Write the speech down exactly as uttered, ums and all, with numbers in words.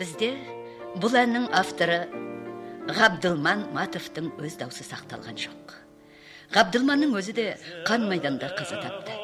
Бізде бұл әннің авторы Ғабдылман Матовтың өз даусы сақталған жоқ. Ғабдылманның өзі де қан майданда қаза тапты.